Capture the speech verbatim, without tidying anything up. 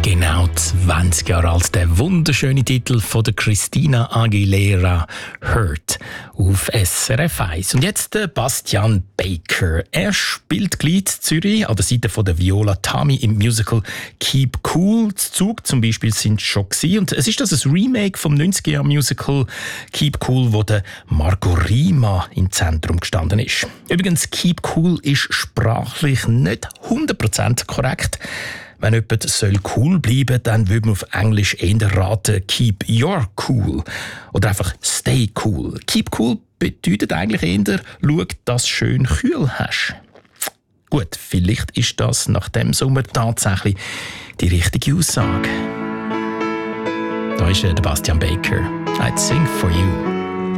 Genau zwanzig Jahre alt, der wunderschöne Titel von der Christina Aguilera, «Hurt» auf S R F eins. Und jetzt der Bastian Baker. Er spielt Glied Zürich an der Seite von der Viola Tami im Musical «Keep Cool». Das Zug zum Beispiel sind schon gewesen. Und es ist das ein Remake vom neunziger-Jahr-Musical «Keep Cool», wo der Marco Rima im Zentrum gestanden ist. Übrigens, «Keep Cool» ist sprachlich nicht hundert Prozent korrekt. Wenn jemand soll cool bleiben, dann würde man auf Englisch eher raten «keep your cool» oder einfach «stay cool». «Keep cool» bedeutet eigentlich eher «schau, dass du schön kühl hast». Gut, vielleicht ist das nach dem Sommer tatsächlich die richtige Aussage. Da ist der Bastian Baker. «I'd sing for you».